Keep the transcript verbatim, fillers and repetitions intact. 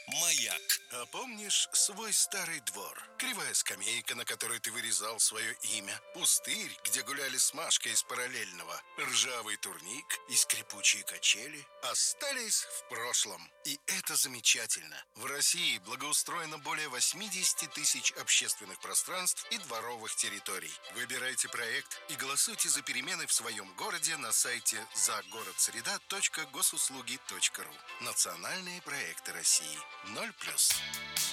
Маяк. А помнишь свой старый двор? Кривая скамейка, на которой ты вырезал свое имя. Пустырь, где гуляли с Машкой из параллельного. Ржавый турник и скрипучие качели остались в прошлом. И это замечательно. В России благоустроено более восемьдесят тысяч общественных пространств и дворовых территорий. Выбирайте проект и голосуйте за перемены в своем городе на сайте загородсреда точка госуслуги точка ру. Национальные проекты России. Ноль плюс.